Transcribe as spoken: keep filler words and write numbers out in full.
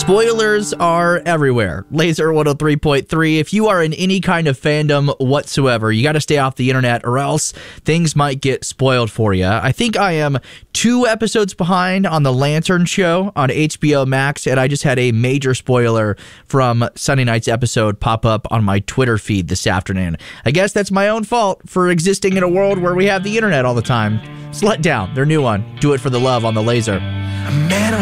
Spoilers are everywhere. Laser one oh three point three. If you are in any kind of fandom whatsoever, you got to stay off the internet or else things might get spoiled for you. I think I am two episodes behind on The Lantern Show on H B O Max, and I just had a major spoiler from Sunday night's episode pop up on my Twitter feed this afternoon. I guess that's my own fault for existing in a world where we have the internet all the time. It's let down. Their new one. Do It for the Love on the Laser. Man,